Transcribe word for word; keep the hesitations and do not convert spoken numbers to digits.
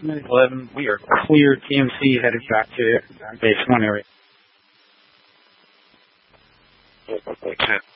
eleven, we are clear. T M C headed back to base one area. That's it.